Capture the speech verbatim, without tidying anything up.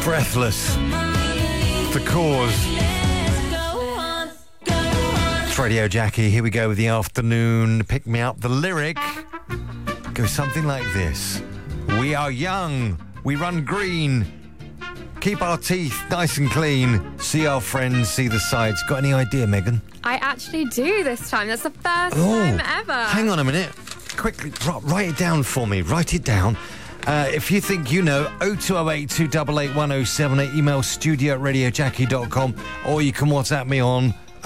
Breathless. The Cause. It's Radio Jackie. Here we go with the afternoon. Pick me up. The lyric goes something like this. We are young. We run green. Keep our teeth nice and clean. See our friends, see the sights. Got any idea, Megan? I actually do this time. That's the first Oh, time ever. hang on a minute. Quickly, write, write it down for me. Write it down. Uh, if you think you know, oh two oh eight, two eight eight, one oh seven eight, email studio at radio jackie dot com, or you can WhatsApp me on